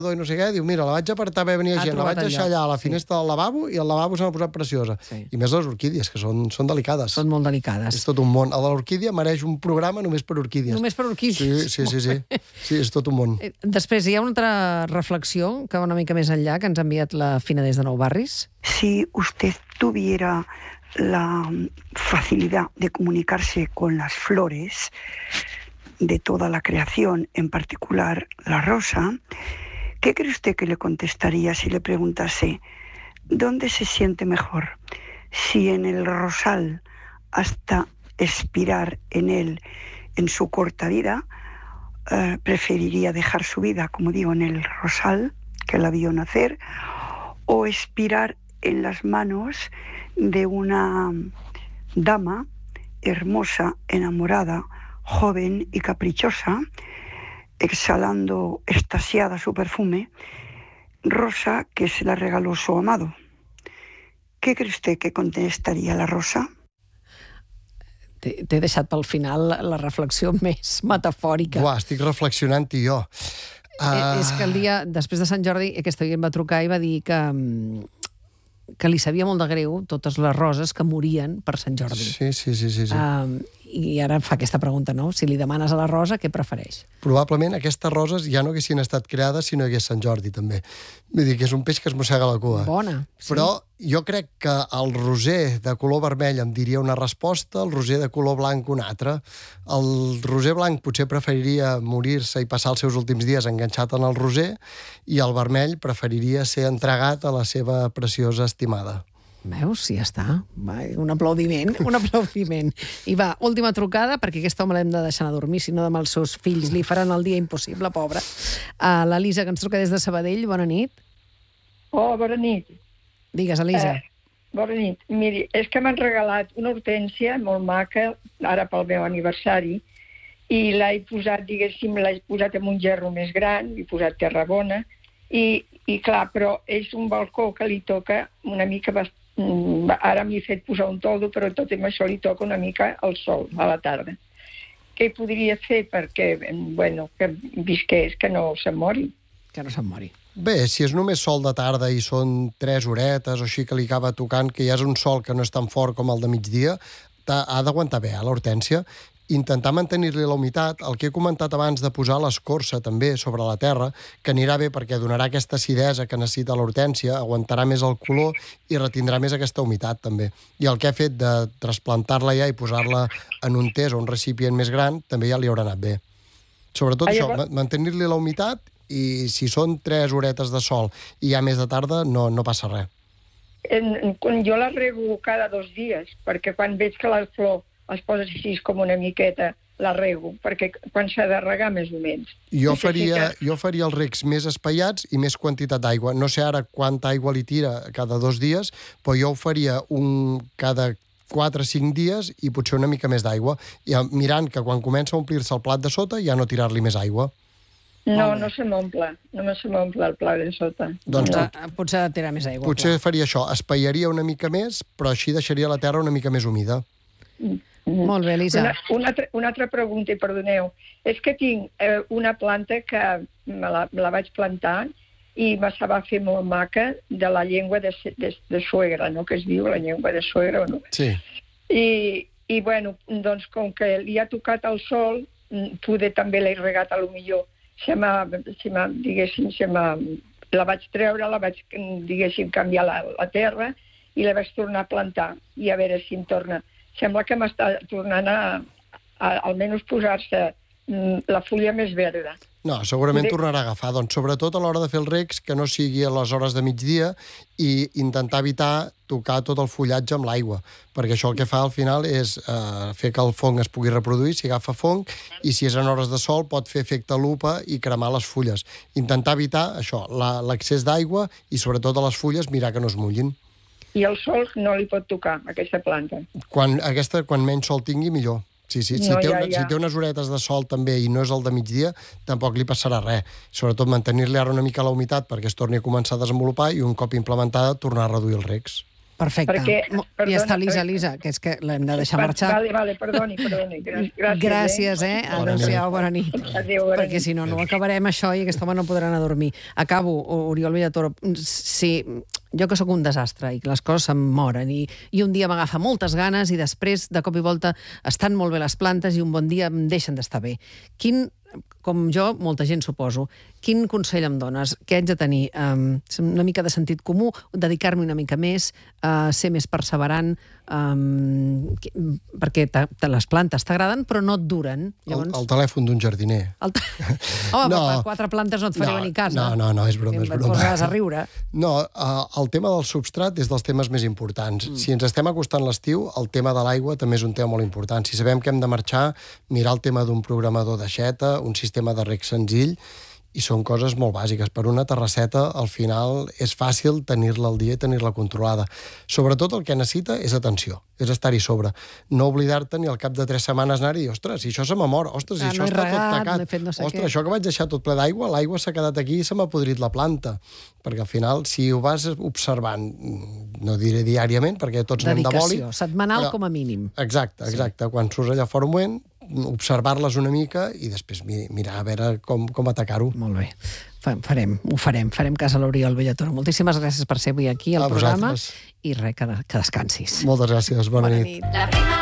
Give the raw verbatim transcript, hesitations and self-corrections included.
i no sé què, diu, mira, la vaig apartar bé venia gent, la vaig deixar allà a la finestra del lavabo i el lavabo se m'ha posat preciosa. Sí. I més les orquídies, que són, són delicades. Són molt delicades. És tot un món. El de l'orquídia mereix un programa només per orquídies. Només per orquídies. Sí, sí, sí, sí. Sí, és tot un món. Després, hi ha una altra reflexió, que va una mica més enllà, que ens ha enviat la Fina des de Nou Barris. Si usted tuviera la facilidad de comunicarse con las flores de toda la creación, en particular la rosa, ¿qué cree usted que le contestaría si le preguntase dónde se siente mejor? Si en el rosal hasta expirar en él en su corta vida, eh, preferiría dejar su vida, como digo, en el rosal que la vio nacer, o expirar en las manos de una dama hermosa, enamorada, joven y caprichosa, exhalando extasiada su perfume, rosa que se la regaló su amado. ¿Qué cree usted que contestaría la rosa? T'he deixat pel final la reflexió més metafòrica. Buah, estic reflexionant-hi jo. Uh... És que el dia, després de Sant Jordi, aquesta gent va trucar i va dir que, que li sabia molt de greu totes les roses que morien per Sant Jordi. Sí, sí, sí, sí. sí. Uh, I ara fa aquesta pregunta, no? Si li demanes a la rosa, què prefereix? Probablement aquestes roses ja no haguessin estat creades si no hi hagués Sant Jordi, també. Vull dir que és un peix que es mossega la cua. Bona, sí. Però jo crec que el roser de color vermell em diria una resposta, el roser de color blanc una altra. El roser blanc potser preferiria morir-se i passar els seus últims dies enganxat en el roser, i el vermell preferiria ser entregat a la seva preciosa estimada. Veus? Ja està. Va, un aplaudiment, un aplaudiment. I va, última trucada, perquè aquest home l'hem de deixar anar a dormir, si no demà els seus fills li faran el dia impossible, pobra. Uh, L'Elisa, que ens truca des de Sabadell, bona nit. Oh, bona nit. Digues, Elisa. Eh, bona nit. Miri, és que m'han regalat una hortènsia molt maca, ara pel meu aniversari, i l'he posat, diguéssim, l'he posat en un gerro més gran, he posat terra bona, i, i clar, però és un balcó que li toca una mica bastant. Ara m'hi he fet posar un toldo, però tot i això li toca una mica el sol a la tarda. Què hi podria fer perquè, bueno, que visqués, que no se'n mori? Que no se'n mori. Bé, si és només sol de tarda i són tres horetes o així que li acaba tocant, que ja és un sol que no és tan fort com el de migdia, ha d'aguantar bé, eh, l'hortènsia. Intentar mantenir-li la humitat, el que he comentat abans de posar l'escorça també sobre la terra, que anirà bé perquè donarà aquesta acidesa que necessita l'hortènsia, aguantarà més el color i retindrà més aquesta humitat també. I el que he fet de trasplantar-la ja i posar-la en un tes o un recipient més gran també ja li haurà anat bé. Sobretot ah, això, llavors... mantenir-li la humitat, i si són tres horetes de sol i ja més de tarda no, no passa res. En, en, jo la rego cada dos dies, perquè quan veig que la flor es posa així com una miqueta, la rego, perquè quan s'ha de regar més o menys. Jo faria, jo faria els regs més espaiats i més quantitat d'aigua. No sé ara quanta aigua li tira cada dos dies, però jo ho faria un cada quatre o cinc dies i potser una mica més d'aigua, i mirant que quan comença a omplir-se el plat de sota ja no tirar-li més aigua. No, no se m'omple, no se m'omple el plat de sota. Doncs no. Potser ha de tirar més aigua. Potser clar. Faria això, espaiaria una mica més, però així deixaria la terra una mica més humida. Mm. Molt bé, Elisa. Una, una, altra, una altra pregunta, i perdoneu. És que tinc eh, una planta que me la, me la vaig plantar i me se va fer molt maca, de la llengua de, de, de suegra, no?, que es diu la llengua de suegra, no? Sí. I, i bueno, doncs com que li ha tocat el sol, poder també l'he regat a lo millor. Se m'ha, se m'ha, diguéssim, se m'ha, la vaig treure, la vaig, diguéssim, canviar la, la terra i la vaig tornar a plantar, i a veure si em torna. Sembla que m'està tornant a, a almenys posar-se la fulla més verda. No, segurament de... tornarà a agafar. Doncs sobretot a l'hora de fer els regs, que no sigui a les hores de migdia, i intentar evitar tocar tot el fullatge amb l'aigua, perquè això el que fa al final és eh, fer que el fong es pugui reproduir, si agafa fong, i si és en hores de sol pot fer efecte lupa i cremar les fulles. Intentar evitar això, la, l'accés d'aigua, i sobretot a les fulles mirar que no es mullin. I el sol no li pot tocar, aquesta planta. Quan, aquesta, quan menys sol tingui, millor. Sí, sí. Si, no, té ja, una, ja. si té unes horetes de sol també i no és el de migdia, tampoc li passarà res. Sobretot mantenir-li ara una mica la humitat perquè es torni a començar a desenvolupar i un cop implementada tornar a reduir els regs. Perfecte. Perquè, Mo- perdona, ja està, Elisa, perquè- Elisa, que és que l'hem de deixar marxar. Vale, vale, perdoni, perdoni. Gràcies, Gràcies, eh? Bona nit. Adéu-siau, bona nit. Adéu, bona Perquè nit. si no, no ho acabarem això i aquest home no podrà anar a dormir. Acabo, Oriol Villatoro. Sí, jo que sóc un desastre i que les coses se'm moren i, i un dia m'agafa moltes ganes i després, de cop i volta, estan molt bé les plantes i un bon dia em deixen d'estar bé. Quin, com jo, molta gent suposo, quin consell em dones? Què haig de tenir? Um, una mica de sentit comú, dedicar-me una mica més, uh, ser més perseverant, um, que- perquè ta, ta, les plantes t'agraden però no et duren. El, el telèfon d'un jardiner. El te... Home, No. no. per quatre plantes no et faré No, venir a casa. no, no, no, és broma, Em és broma. poses a riure. No, uh, el tema del substrat és dels temes més importants. Mm. Si ens estem acostant l'estiu, el tema de l'aigua també és un tema molt important. Si sabem que hem de marxar, mirar el tema d'un programador d'aixeta, un sistema de reg senzill, i són coses molt bàsiques. Per una terrasseta, al final, és fàcil tenir-la al dia i tenir-la controlada. Sobretot el que necessita és atenció, és estar-hi sobre. No oblidar-te ni al cap de tres setmanes anar-hi, ostres, si això se m'ha mort, ostres, si Ah, això no he està regat, tot tacat, no he fet no sé ostres, què. això que vaig deixar tot ple d'aigua, l'aigua s'ha quedat aquí i se m'ha podrit la planta. Perquè al final, si ho vas observant, no diré diàriament, perquè tots anem de boli... Dedicació, setmanal però- com a mínim. Exacte, exacte. Sí. Quan surts allà fora un moment, observar-les una mica i després mi- mirar a veure com, com atacar-ho. Molt bé. Fa- Farem, ho farem. Farem cas a l'Oriol Villatoro. Moltíssimes gràcies per ser avui aquí al A programa. vosaltres. I res, que, que descansis. Moltes gràcies, bona, Bona nit. nit. La rima